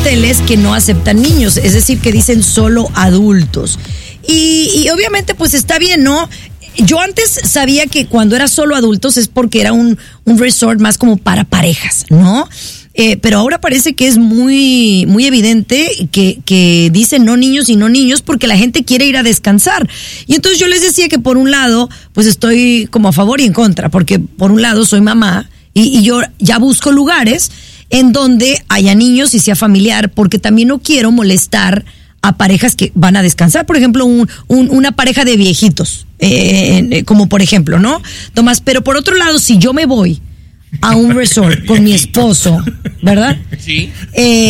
hoteles que no aceptan niños, es decir, que dicen solo adultos. Y obviamente pues está bien, ¿no? Yo antes sabía que cuando era solo adultos es porque era un resort más como para parejas, ¿no? Pero ahora parece que es muy, muy evidente que dicen no niños y no niños porque la gente quiere ir a descansar. Y entonces yo les decía que por un lado, pues estoy como a favor y en contra, porque por un lado soy mamá y yo ya busco lugares en donde haya niños y sea familiar, porque también no quiero molestar a parejas que van a descansar. Por ejemplo, una pareja de viejitos, como por ejemplo, ¿no? Tomás, pero por otro lado, si yo me voy a un resort con mi esposo, ¿verdad? Sí.